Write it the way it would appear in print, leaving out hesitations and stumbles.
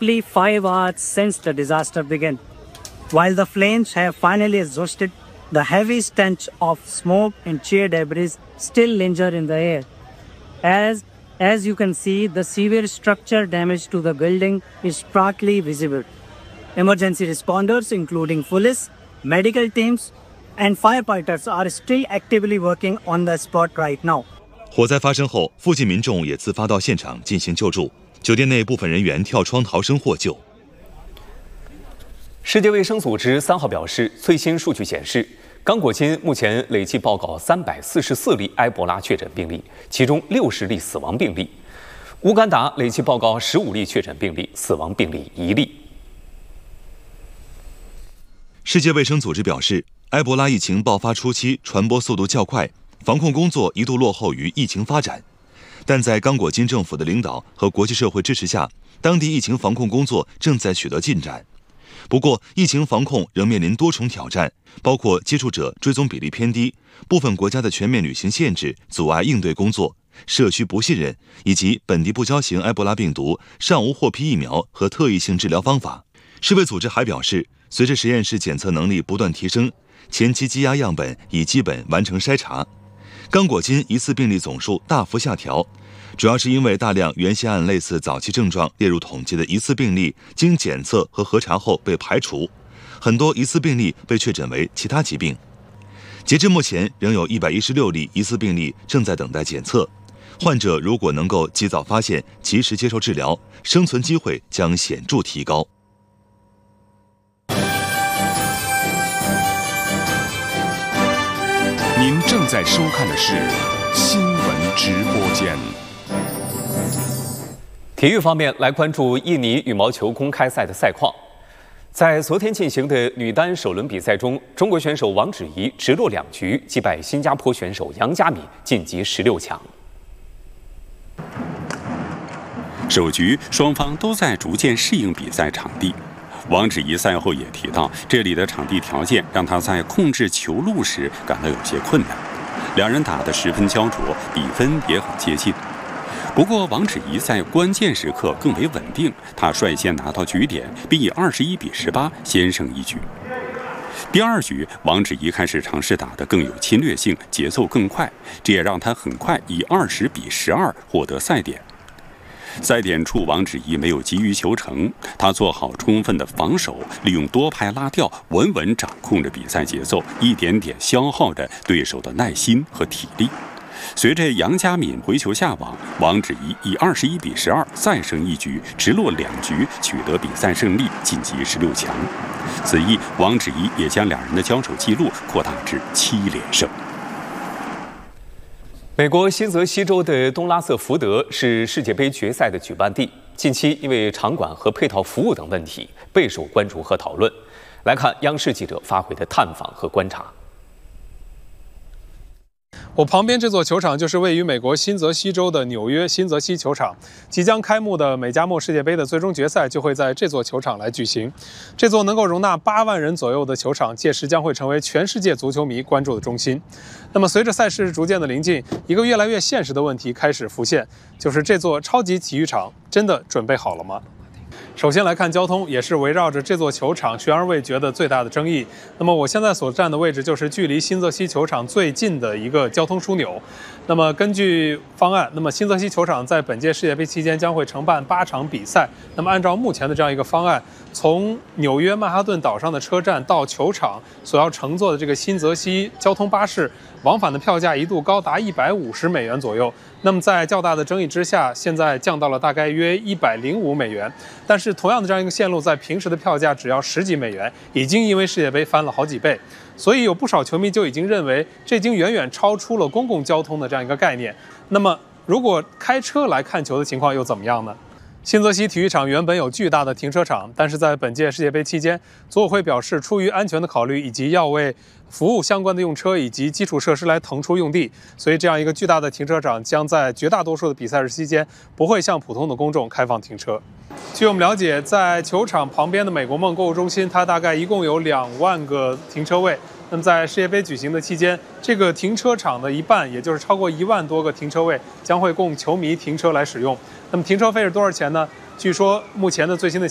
roughly 5 hours since the disaster began. While the flames have finally exhausted, the heavy stench of smoke and cheer debris still linger in the air. As you can see, the severe structural damage to the building is starkly visible. Emergency responders, including police, medical teams, and firefighters are still actively working on the spot right now. 火灾发生后，附近民众也自发到现场进行救助，酒店内部分人员跳窗逃生获救。 世界卫生组织3号表示，最新数据显示，刚果金目前累计报告344例埃博拉确诊病例，其中60例死亡病例。乌干达累计报告15例确诊病例，死亡病例1例。 世界卫生组织表示，埃博拉疫情爆发初期传播速度较快，防控工作一度落后于疫情发展。但在刚果金政府的领导和国际社会支持下，当地疫情防控工作正在取得进展。不过，疫情防控仍面临多重挑战，包括接触者追踪比例偏低、部分国家的全面旅行限制阻碍应对工作、社区不信任，以及本地不交型埃博拉病毒尚无获批疫苗和特异性治疗方法。世卫组织还表示，随着实验室检测能力不断提升，前期积压样本已基本完成筛查。刚果金疑似病例总数大幅下调，主要是因为大量原先按类似早期症状列入统计的疑似病例，经检测和核查后被排除，很多疑似病例被确诊为其他疾病。截至目前，仍有116例疑似病例正在等待检测。患者如果能够及早发现、及时接受治疗，生存机会将显著提高。 您正在收看的是新闻直播间。 体育方面，来关注印尼羽毛球公开赛的赛况。在昨天进行的女单首轮比赛中，中国选手王芷怡直落2局击败新加坡选手杨佳敏，晋级16强。 首局双方都在逐渐适应比赛场地。王芷怡赛后也提到，这里的场地条件让她在控制球路时感到有些困难。两人打得十分焦灼，比分也很接近。不过，王芷怡在关键时刻更为稳定，她率先拿到局点，并以21比18先胜一局。第二局，王芷怡开始尝试打得更有侵略性，节奏更快，这也让她很快以20比12获得赛点。赛点处，王芷怡没有急于求成，她做好充分的防守，利用多拍拉吊，稳稳掌控着比赛节奏，一点点消耗着对手的耐心和体力。随着杨佳敏回球下网，王芷怡以21比12再胜一局，直落2局取得比赛胜利，晋级16强。此役，王芷怡也将两人的交手记录扩大至7连胜。 美国新泽西州的东拉瑟福德是世界杯决赛的举办地，近期因为场馆和配套服务等问题备受关注和讨论。来看央视记者发回的探访和观察。 我旁边这座球场就是位于美国新泽西州的纽约新泽西球场，即将开幕的美加墨世界杯的最终决赛就会在这座球场来举行。这座能够容纳8万人左右的球场，届时将会成为全世界足球迷关注的中心。那么，随着赛事逐渐的临近，一个越来越现实的问题开始浮现，就是这座超级体育场真的准备好了吗？首先来看交通，也是围绕着这座球场悬而未决的最大的争议。那么我现在所站的位置就是距离新泽西球场最近的一个交通枢纽。那么根据方案，那么新泽西球场在本届世界杯期间将会承办8场比赛。那么按照目前的这样一个方案，从纽约曼哈顿岛上的车站到球场所要乘坐的这个新泽西交通巴士，往返的票价一度高达150美元左右。那么在较大的争议之下，现在降到了大概约105美元。但是同样的这样一个线路，在平时的票价只要10几美元，已经因为世界杯翻了好几倍。所以有不少球迷就已经认为，这已经远远超出了公共交通的这样一个概念。那么如果开车来看球的情况又怎么样呢？新泽西体育场原本有巨大的停车场，但是在本届世界杯期间，组委会表示，出于安全的考虑以及要为服务相关的用车以及基础设施来腾出用地，所以这样一个巨大的停车场将在绝大多数的比赛日期间不会向普通的公众开放停车。据我们了解，在球场旁边的美国梦购物中心，它大概一共有2万个停车位。那么在世界杯举行的期间，这个停车场的一半，也就是超过1万多个停车位，将会供球迷停车来使用。那么停车费是多少钱呢？据说目前的最新的